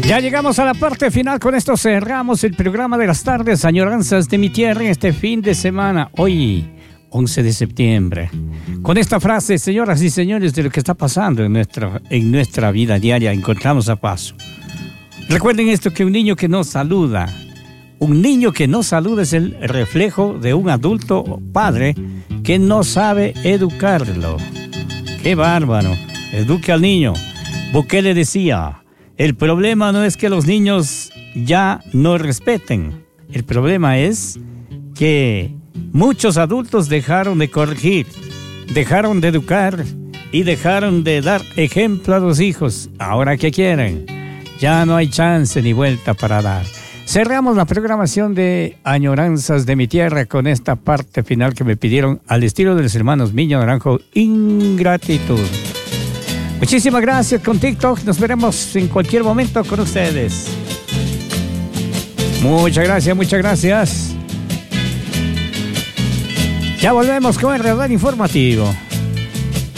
Ya llegamos a la parte final. Con esto cerramos el programa de las tardes, Añoranzas de mi tierra, en este fin de semana. Hoy, 11 de septiembre. Con esta frase, señoras y señores, de lo que está pasando en nuestra vida diaria, encontramos a paso. Recuerden esto, que un niño que no saluda es el reflejo de un adulto padre que no sabe educarlo. ¡Qué bárbaro! Eduque al niño. Bukele decía: el problema no es que los niños ya no respeten. El problema es que muchos adultos dejaron de corregir, dejaron de educar y dejaron de dar ejemplo a los hijos. ¿Ahora qué quieren? Ya no hay chance ni vuelta para dar. Cerramos la programación de Añoranzas de mi tierra con esta parte final que me pidieron al estilo de los hermanos Miño Naranjo, Ingratitud. Muchísimas gracias con TikTok. Nos veremos en cualquier momento con ustedes. Muchas gracias, muchas gracias. Ya volvemos con el radar informativo.